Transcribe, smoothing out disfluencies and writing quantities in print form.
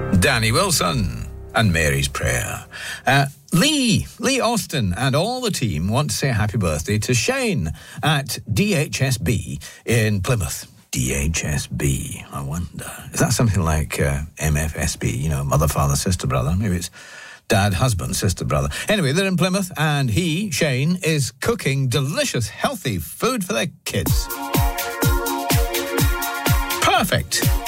Danny Wilson and Mary's Prayer. Lee Austin and all the team want to say happy birthday to Shane at DHSB in Plymouth. DHSB, I wonder. Is that something like MFSB, you know, mother, father, sister, brother? Maybe it's dad, husband, sister, brother. Anyway, they're in Plymouth and he, Shane, is cooking delicious, healthy food for their kids. Perfect.